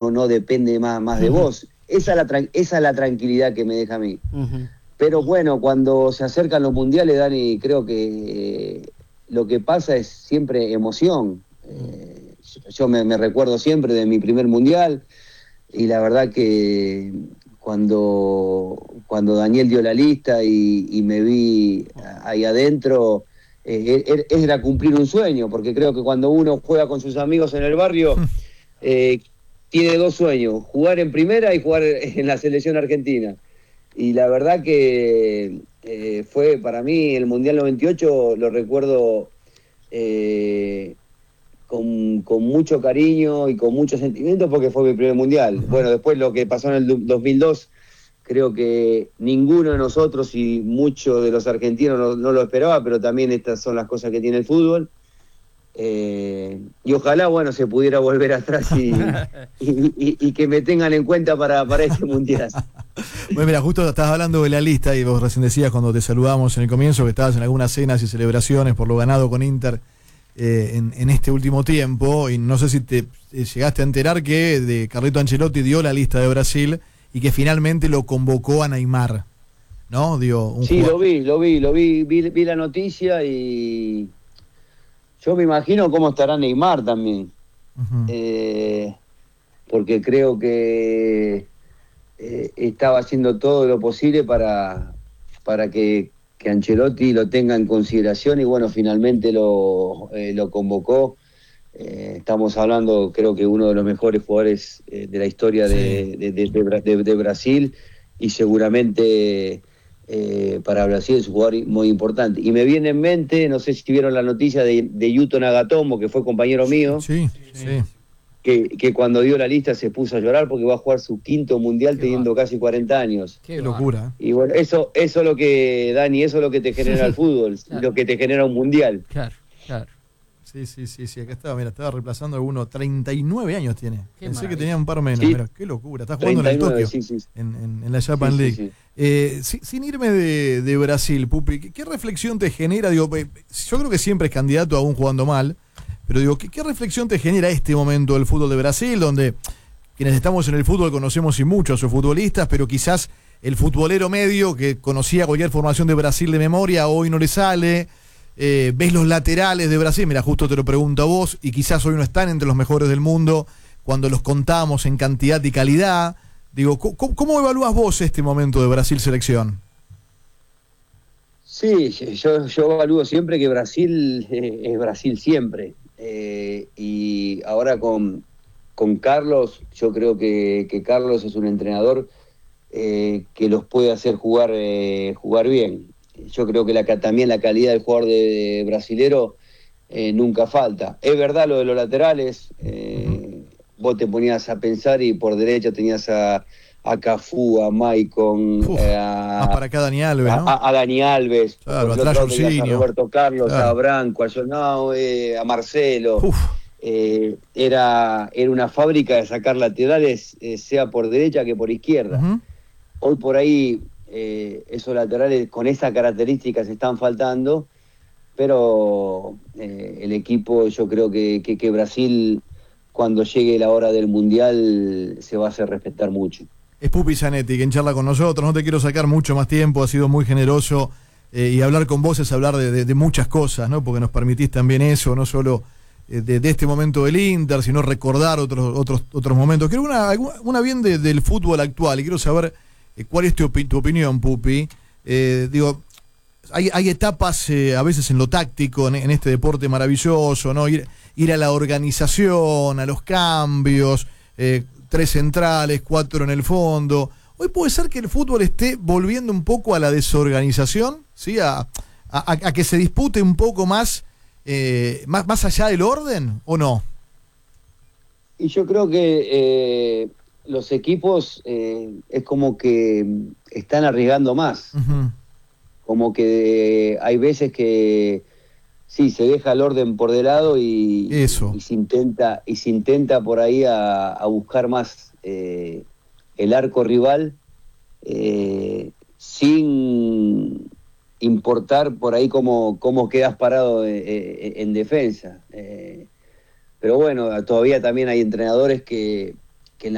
no depende más de vos. Esa es la tranquilidad que me deja a mí. Pero bueno, cuando se acercan los mundiales, Dani, creo que lo que pasa es siempre emoción. Yo me recuerdo siempre de mi primer mundial, y la verdad que cuando Daniel dio la lista y me vi ahí adentro, era cumplir un sueño, porque creo que cuando uno juega con sus amigos en el barrio, tiene dos sueños: jugar en primera y jugar en la selección argentina. Y la verdad que fue para mí el Mundial 98, lo recuerdo con mucho cariño y con mucho sentimiento, porque fue mi primer Mundial. Bueno, después lo que pasó en el 2002, creo que ninguno de nosotros y muchos de los argentinos no lo esperaba, pero también estas son las cosas que tiene el fútbol. Y ojalá, bueno, se pudiera volver atrás y que me tengan en cuenta para este Mundial. Bueno, mira, justo estabas hablando de la lista y vos recién decías cuando te saludamos en el comienzo que estabas en algunas cenas y celebraciones por lo ganado con Inter en este último tiempo, y no sé si te llegaste a enterar que de Carleto Ancelotti dio la lista de Brasil y que finalmente lo convocó a Neymar, ¿no? Sí, lo vi la noticia, y yo me imagino cómo estará Neymar también. Porque creo que estaba haciendo todo lo posible para que Ancelotti lo tenga en consideración, y bueno, finalmente lo convocó. Estamos hablando, creo que uno de los mejores jugadores de la historia de Brasil, y seguramente para Brasil es un jugador muy importante. Y me viene en mente, no sé si vieron la noticia de Yuto Nagatomo, que fue compañero mío. Sí. Que cuando dio la lista se puso a llorar porque va a jugar su quinto mundial teniendo casi 40 años. Qué locura. Y bueno, eso es lo que, Dani, eso es lo que te genera el fútbol, claro. Lo que te genera un mundial. Claro. Sí, acá estaba reemplazando alguno, 39 años tiene. Pensé que tenía un par menos, mira, qué locura. Está jugando 39, en el Tokio, en la Japan League. Sin irme de Brasil, Pupi, ¿qué reflexión te genera? Digo, yo creo que siempre es candidato aún jugando mal, pero digo, ¿qué reflexión te genera este momento del fútbol de Brasil, donde quienes estamos en el fútbol conocemos y mucho a sus futbolistas, pero quizás el futbolero medio que conocía cualquier formación de Brasil de memoria hoy no le sale? Ves los laterales de Brasil, mira, justo te lo pregunto a vos, y quizás hoy no están entre los mejores del mundo cuando los contamos en cantidad y calidad. Digo, ¿cómo evalúas vos este momento de Brasil selección? Sí, yo evalúo siempre que Brasil es Brasil siempre. Y ahora con Carlos, yo creo que Carlos es un entrenador que los puede hacer jugar bien. Yo creo que también la calidad del jugador de brasilero nunca falta. Es verdad lo de los laterales, vos te ponías a pensar y por derecha tenías a Cafú, a Maicon, más para acá Dani Alves, ¿no? A Dani Alves, claro, a Roberto Carlos, claro. A Branco, a Jonao, a Marcelo. Era una fábrica de sacar laterales, sea por derecha que por izquierda. Hoy por ahí esos laterales con esas características están faltando, pero el equipo, yo creo que Brasil, cuando llegue la hora del Mundial, se va a hacer respetar mucho. Es Pupi Zanetti quien charla con nosotros, no te quiero sacar mucho más tiempo, ha sido muy generoso, y hablar con vos es hablar de muchas cosas, ¿no? Porque nos permitís también eso, no solo de este momento del Inter, sino recordar otros momentos. Quiero una bien del fútbol actual, y quiero saber ¿cuál es tu opinión, Pupi? Digo, hay etapas a veces en lo táctico, en este deporte maravilloso, ¿no? Ir a la organización, a los cambios, 3 centrales, 4 en el fondo. Hoy puede ser que el fútbol esté volviendo un poco a la desorganización, ¿sí? A que se dispute un poco más allá del orden, ¿o no? Y yo creo que los equipos es como que están arriesgando más. Como que hay veces que sí, se deja el orden por de lado y se intenta por ahí a buscar más el arco rival, sin importar por ahí cómo quedas parado en defensa. Pero bueno, todavía también hay entrenadores que